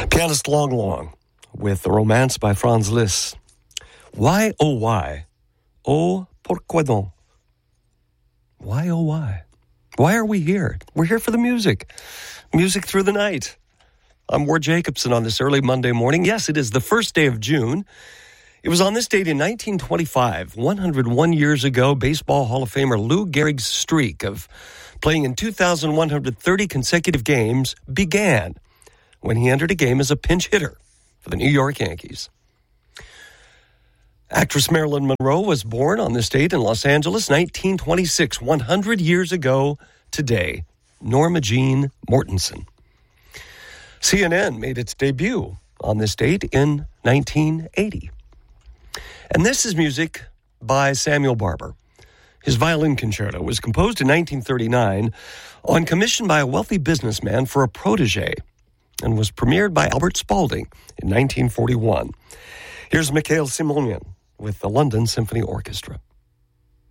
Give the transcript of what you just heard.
Pianist Long Long with The Romance by Franz Liszt. Why, oh why? Oh, pourquoi donc? Why, oh why? Why are we here? We're here for the music. Music through the night. I'm Ward Jacobson on this early Monday morning. Yes, it is the first day of June. It was on this date in 1925, 101 years ago, Baseball Hall of Famer Lou Gehrig's streak of playing in 2,130 consecutive games began when he entered a game as a pinch hitter for the New York Yankees. Actress Marilyn Monroe was born on this date in Los Angeles, 1926, 100 years ago today. Norma Jean Mortensen. CNN made its debut on this date in 1980. And this is music by Samuel Barber. His violin concerto was composed in 1939 on commission by a wealthy businessman for a protege and was premiered by Albert Spalding in 1941. Here's Mikhail Simonian with the London Symphony Orchestra.